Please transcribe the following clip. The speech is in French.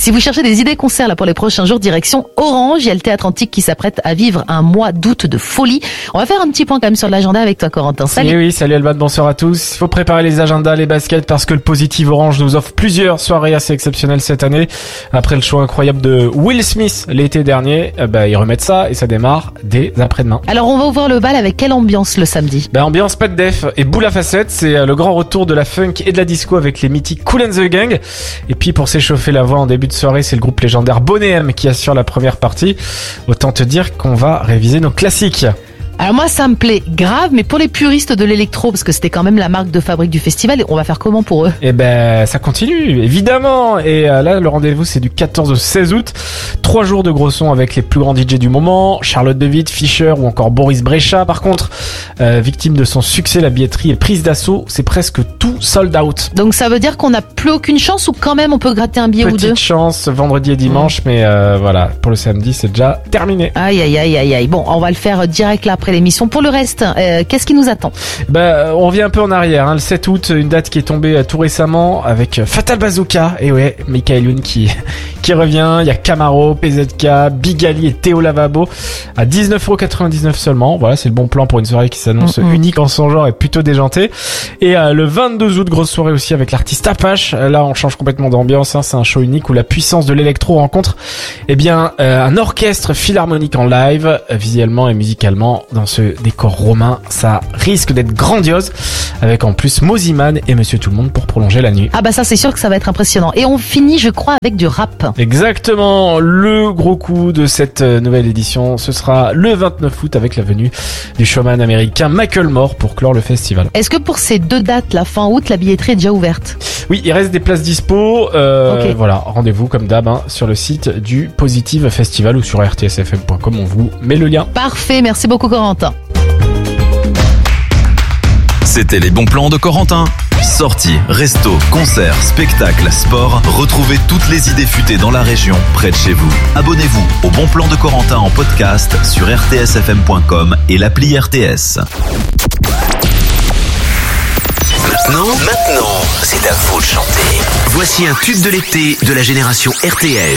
Si vous cherchez des idées concerts là pour les prochains jours, direction Orange. Il y a le Théâtre Antique qui s'apprête à vivre un mois d'août de folie. On va faire un petit point quand même sur l'agenda avec toi, Corentin. Salut. Oui, salut Alban, bonsoir à tous. Il faut préparer les agendas, les baskets, parce que le Positive Orange nous offre plusieurs soirées assez exceptionnelles cette année. Après le show incroyable de Will Smith l'été dernier, ils remettent ça et ça démarre dès après-demain. Alors on va ouvrir le bal avec quelle ambiance le samedi? Ambiance pas de def et boule à facettes, c'est le grand retour de la funk et de la disco avec les mythiques Kool and the Gang. Et puis pour s'échauffer la voix en début de soirée, c'est le groupe légendaire Boney M qui assure la première partie. Autant te dire qu'on va réviser nos classiques. Alors moi ça me plaît grave, mais pour les puristes de l'électro, parce que c'était quand même la marque de fabrique du festival, on va faire comment pour eux? Ça continue, évidemment. Et là, le rendez-vous, c'est du 14 au 16 août. 3 jours de gros sons avec les plus grands DJ du moment, Charlotte de Witt, Fischer ou encore Boris Brejcha. Par contre, victime de son succès, la billetterie est prise d'assaut. C'est presque tout sold out. Donc ça veut dire qu'on n'a plus aucune chance, ou quand même on peut gratter un billet ou deux? Petite chance, vendredi et dimanche, mais voilà, pour le samedi, c'est déjà terminé. Aïe. Bon, on va le faire direct là après l'émission. Pour le reste, qu'est-ce qui nous attend? On revient un peu en arrière, le 7 août, une date qui est tombée tout récemment avec Fatal Bazooka, et ouais, Michael Youn qui revient. Il y a Camaro, PZK, Big Ali et Théo Lavabo à 19,99€ seulement. Voilà, c'est le bon plan pour une soirée qui s'annonce unique en son genre et plutôt déjantée. Et le 22 août, grosse soirée aussi avec l'artiste Apache. Là, on change complètement d'ambiance, c'est un show unique où la puissance de l'électro rencontre un orchestre philharmonique en live, visuellement et musicalement. Dans ce décor romain, ça risque d'être grandiose, avec en plus Moziman et Monsieur Tout le Monde pour prolonger la nuit. Ça c'est sûr que ça va être impressionnant. Et on finit, je crois, avec du rap. Exactement, le gros coup de cette nouvelle édition, ce sera le 29 août avec la venue du showman américain Macklemore pour clore le festival. Est-ce que pour ces deux dates, la fin août, la billetterie est déjà ouverte? Oui, il reste des places dispo. Okay. Voilà, rendez-vous comme d'hab sur le site du Positive Festival ou sur rtsfm.com, on vous met le lien. Parfait, merci beaucoup Corentin. C'était les bons plans de Corentin. Sorties, restos, concerts, spectacles, sport. Retrouvez toutes les idées futées dans la région, près de chez vous. Abonnez-vous au Bon Plan de Corentin en podcast sur rtsfm.com et l'appli RTS. Maintenant, c'est à vous de chanter. Voici un tube de l'été de la génération RTS.